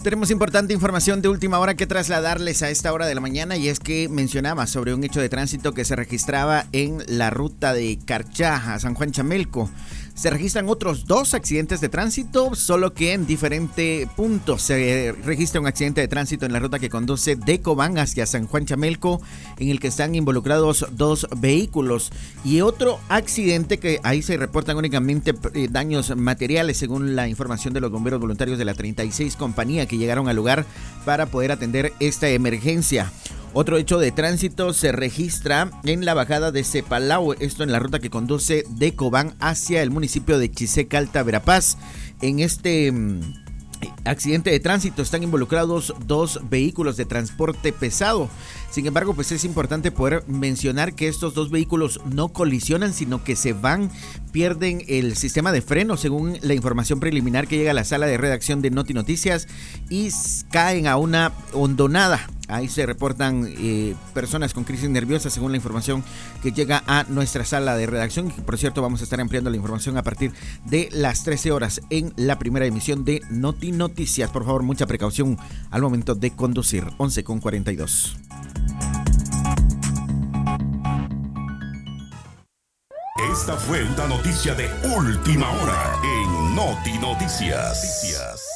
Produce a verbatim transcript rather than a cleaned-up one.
Tenemos importante información de última hora que trasladarles a esta hora de la mañana, y es que mencionaba sobre un hecho de tránsito que se registraba en la ruta de Carchá a San Juan Chamelco. Se registran otros dos accidentes de tránsito, solo que en diferentes puntos. Se registra un accidente de tránsito en la ruta que conduce de Cobán hacia San Juan Chamelco, en el que están involucrados dos vehículos, y otro accidente que ahí se reportan únicamente daños materiales, según la información de los bomberos voluntarios de la treinta y seis compañía que llegaron al lugar para poder atender esta emergencia. Otro hecho de tránsito se registra en la bajada de Cepalao, esto en la ruta que conduce de Cobán hacia el municipio de Chiseca, Alta Verapaz. En este mmm, accidente de tránsito están involucrados dos vehículos de transporte pesado. Sin embargo, pues es importante poder mencionar que estos dos vehículos no colisionan, sino que se van, pierden el sistema de freno, según la información preliminar que llega a la sala de redacción de Noti Noticias, y caen a una hondonada. Ahí se reportan eh, personas con crisis nerviosa, según la información que llega a nuestra sala de redacción. Por cierto, vamos a estar ampliando la información a partir de las trece horas en la primera emisión de Noti Noticias. Por favor, mucha precaución al momento de conducir. once con cuarenta y dos. Esta fue una noticia de última hora en Noti Noticias.